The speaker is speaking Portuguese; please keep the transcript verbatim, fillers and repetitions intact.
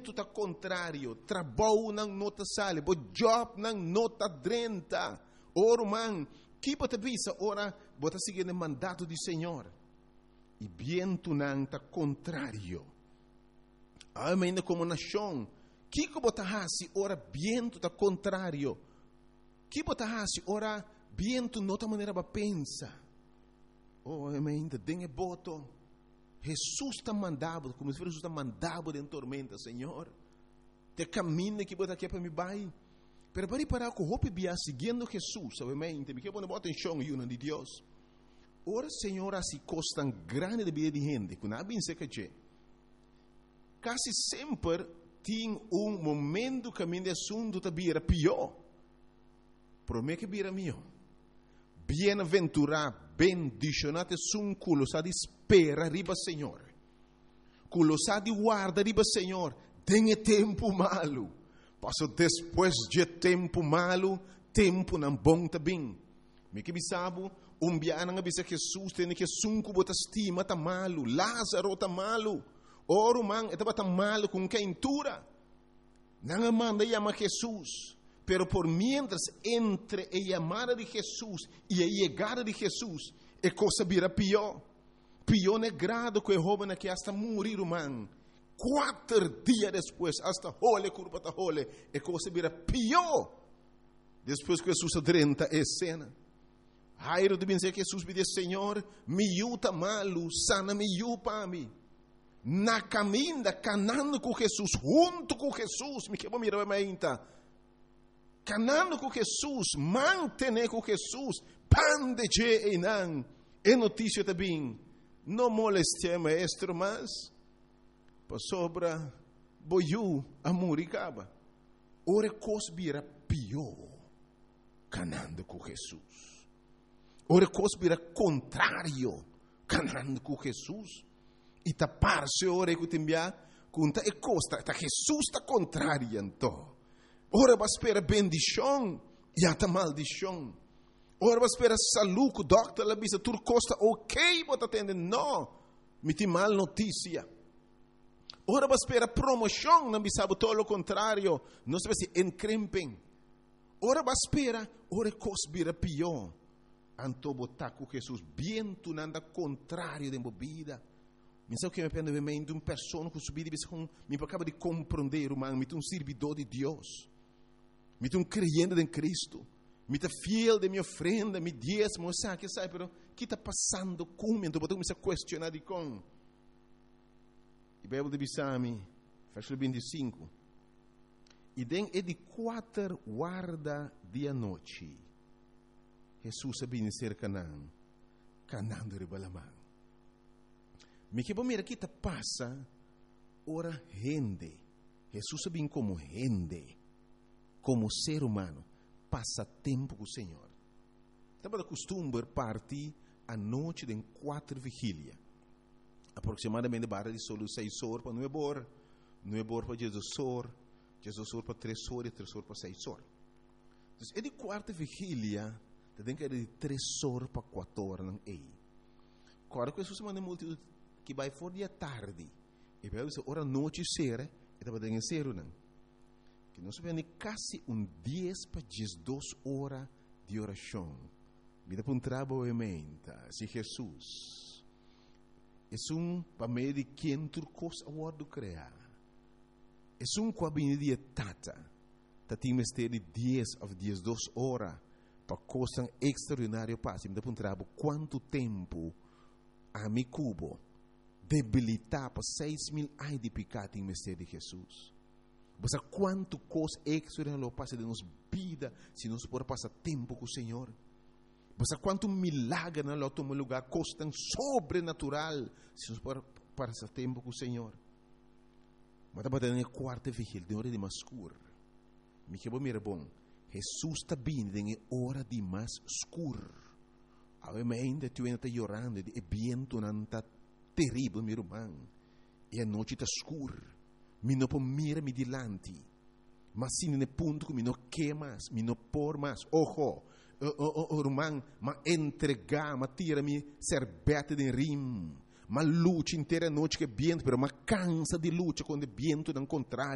viento tá contrário, trabalho não nota sale, bo job não nota drenta. Ora, man, que bota visa, ora, bota seguir o mandato do Senhor. E viento não tá contrário. Ainda como nação, que que bota hasi, ora, viento tá contrário. Que bota hasi, ora, viento nota maneira para pensar. Oh, ainda tem boto. Jesus está mandado, como se Jesus está mandado em tormenta, Senhor. Te caminho que bota aqui para me vai. Pero para parar com roupa bia seguindo Jesus, obviamente, me quer pôr atenção e uma de Deus. Ora, Senhor, assim costa grande de vida de gente, que não bem se que quase sempre tem um momento que a minha assunto está bira pior. Promete que bira melhor. Bem-aventurado, bendicionado sun culo sa di spera riba Senhor. Culo sa di guarda riba Senhor. Tem tempo malo. Passo depois de tempo malo, tempo não bom também. Me que bisabo, um biana nga bisa Jesus tem que sunku bota estima tá malo, Lázaro tá malo. Oro man, etaba tá malo com quentura. Não manda chama Jesus. Pero por mientras entre a llamada de Jesus e a chegada de Jesus, a coisa vira pior. Pior é grado que o jovem que hasta morir, man. Quatro dias depois, hasta hole, curva ta hole, a coisa vira pior. Depois que Jesus adrenta a cena. Jairo de dizer que Jesus me diz, Senhor, me yuta malo, sana me yu para mim. Na caminha, canando com Jesus, junto com Jesus, me quebra mirar a minha canando com Jesus, mantener com Jesus, pan de je e não, é notícia também, não moleste maestro, mas, para sobra, boiu, amor e caba, ora cosbira pior, canando com Jesus, ora cosbira contrário, canando com Jesus, e tapar-se ora que te enviar, conta e costa, tá Jesus está contrário, então. Ora vai esperar bendição e até maldição. Ora vai esperar saúde, o doctor lá bisa tur costa ok, bota atender não, me tem mal notícia. Ora vai esperar promoção, não bisa todo o contrário, não se vai se encrempem. Ora vai esperar, ora cosbira pior. Anto botar com Jesus bem tu nanda contrário de vida. Me sabe que me pende de uma pessoa que subir e com me acaba de compreender, humano, me tem um servidor de Deus. Me tem um crente em Cristo. Me tem fiel de minha ofrenda, me diezmo, sabe que sabe, pero que está passando comigo? Então, eu me questionar de com. E Bíblia de Bisami, versículo vinte e cinco. E den é de quatro guarda dia noite. Jesus sabia ser Canaã, Canaã de Ribalamã. Me que bom mira que está passa, ora rende. Jesus sabia como rende. Como ser humano, passa tempo com o Senhor. Estava de costume partir à noite em quatro vigílias. Aproximadamente barra de solo seis horas para nove horas, nove horas para Jesus horas, Jesus horas para três horas e três horas para seis horas. Então, é de quarta vigília, tem que ir de três horas para quatro horas. Não é? Agora, que Jesus manda multidão que vai fora de tarde, e vai dizer, hora noite será, e estava dentro de ser, não? Que nós vemos quase um dez para duas horas de oração. Vida para um trabalho se Jesus é um para meio de quem tu costa o do criar. É um com a benedita tata. Tá tem mistério de dez ou duas horas para costa extraordinário passo. Vida para um trabalho quanto tempo a mi cubo debilitar para seis mil ai de pecado em mistério de Jesus. Você quanto coisa extraordinária passa de nossa vida se nós podemos passar tempo com o Senhor. Você quanto milagre na nosso lugar costa sobrenatural se nós podemos passar tempo com o Senhor. Mas estava na quarta vigília, de hora de mais escuro. Me que bom, mira bom. Jesus está vindo em hora de mais escuro. Ainda tu ainda está chorando, e vento não está terrível, meu irmão. E a noite está escura. Mi não pode mirar me dilante. Mas se no ponto que mi não quer mais, mi não por mais. Ojo, o, o, o irmão, ma entregar, ma tira-me serbete de rim. Ma luta inteira noite que viento, pero ma cansa de luta quando viento não contrário.